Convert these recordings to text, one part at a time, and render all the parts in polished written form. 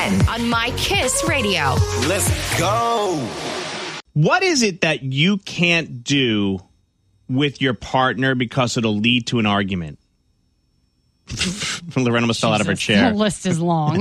Jen on My Kiss Radio. Let's go. What is it that you can't do with your partner because it'll lead to an argument? Lorena almost fell out of her chair. The list is long.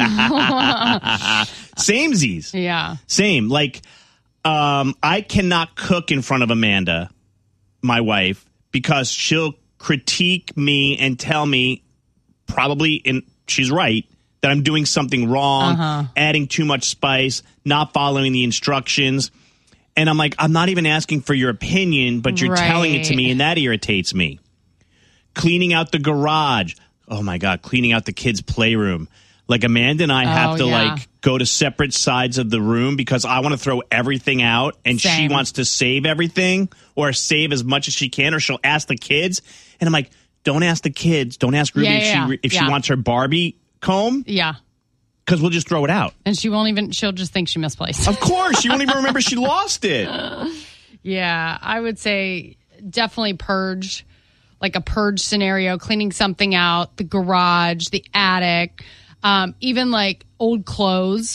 Samesies. Yeah. Same. Like, I cannot cook in front of Amanda, my wife, because she'll critique me and tell me, probably, and she's right, that I'm doing something wrong, adding too much spice, not following the instructions. And I'm like, I'm not even asking for your opinion, but you're telling it to me, and that irritates me. Cleaning out the garage. Oh, my God. Cleaning out the kids' playroom. Like, Amanda and I have to, like, go to separate sides of the room because I want to throw everything out, and she wants to save everything or save as much as she can, or she'll ask the kids. And I'm like, don't ask the kids. Don't ask Ruby if she wants her Barbie comb. Yeah. Because we'll just throw it out. And she'll just think she misplaced. Of course. She won't even remember she lost it. Yeah. I would say definitely purge. Like a purge scenario, cleaning something out, the garage, the attic, even like old clothes.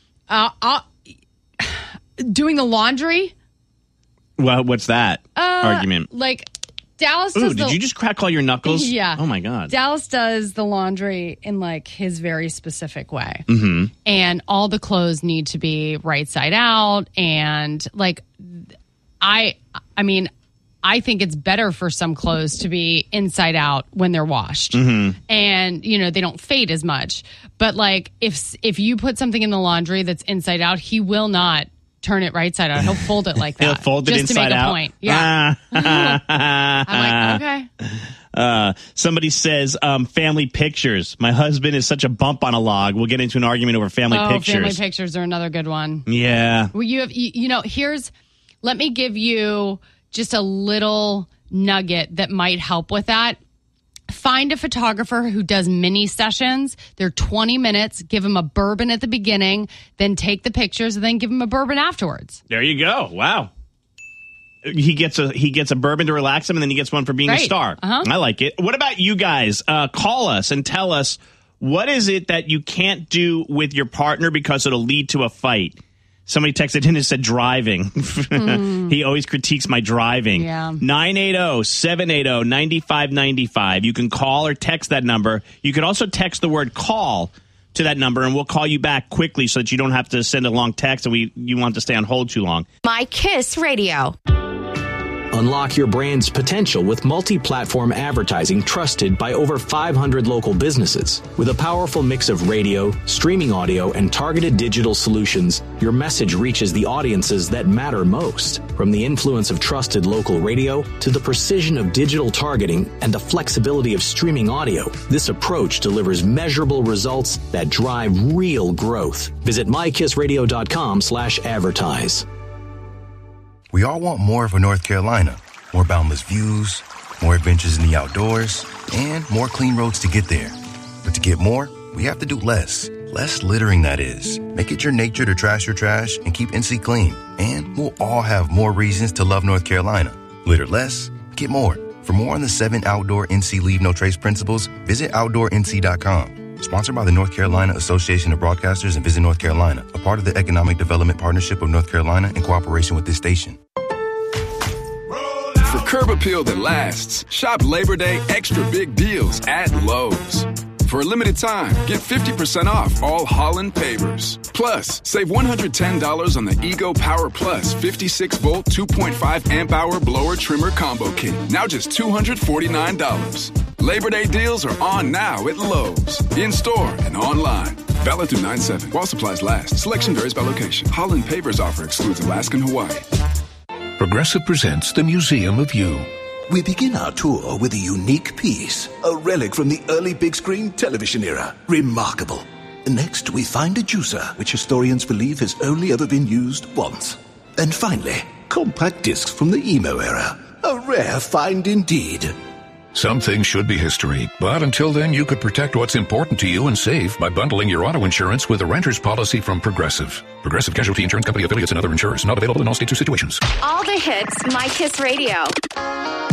Doing the laundry. Well, what's that argument? Like Dallas does did you just crack all your knuckles? Yeah. Oh, my God. Dallas does the laundry in like his very specific way. Mm-hmm. And all the clothes need to be right side out. And like, I mean, I think it's better for some clothes to be inside out when they're washed. Mm-hmm. And, you know, they don't fade as much. But like if you put something in the laundry that's inside out, he will not turn it right side out. He'll fold it like that. He'll fold it just inside to make out? a point. Yeah. I'm like, okay. Somebody says family pictures. My husband is such a bump on a log. We'll get into an argument over family pictures. Family pictures are another good one. Yeah. Well, let me give you just a little nugget that might help with that. Find a photographer who does mini sessions. They're 20 minutes. Give him a bourbon at the beginning, then take the pictures, and then give him a bourbon afterwards. There you go. Wow. He gets a bourbon to relax him, and then he gets one for being a star. I like it. What about you guys? Call us and tell us, what is it that you can't do with your partner because it'll lead to a fight? Somebody texted in and said driving. He always critiques my driving. Yeah. 980-780-9595. You can call or text that number. You can also text the word call to that number, and we'll call you back quickly so that you don't have to send a long text and you want to stay on hold too long. My Kiss Radio. Unlock your brand's potential with multi-platform advertising trusted by over 500 local businesses. With a powerful mix of radio, streaming audio, and targeted digital solutions, your message reaches the audiences that matter most. From the influence of trusted local radio to the precision of digital targeting and the flexibility of streaming audio, this approach delivers measurable results that drive real growth. Visit mykissradio.com/advertise. We all want more of a North Carolina. More boundless views, more adventures in the outdoors, and more clean roads to get there. But to get more, we have to do less. Less littering, that is. Make it your nature to trash your trash and keep NC clean. And we'll all have more reasons to love North Carolina. Litter less, get more. For more on the 7 outdoor NC Leave No Trace principles, visit OutdoorNC.com. Sponsored by the North Carolina Association of Broadcasters and Visit North Carolina, a part of the Economic Development Partnership of North Carolina in cooperation with this station. For curb appeal that lasts, shop Labor Day extra big deals at Lowe's. For a limited time, get 50% off all Holland pavers. Plus, save $110 on the Ego Power Plus 56-volt 2.5 amp-hour blower trimmer combo kit. Now just $249. Labor Day deals are on now at Lowe's. In-store and online. Valid through 9/7. While supplies last. Selection varies by location. Holland Pavers offer excludes Alaska and Hawaii. Progressive presents the Museum of You. We begin our tour with a unique piece, a relic from the early big screen television era. Remarkable. Next, we find a juicer, which historians believe has only ever been used once. And finally, compact discs from the emo era. A rare find indeed. Some things should be history, but until then, you could protect what's important to you and save by bundling your auto insurance with a renter's policy from Progressive. Progressive Casualty Insurance Company affiliates and other insurers. Not available in all states or situations. All the hits, My Kiss Radio.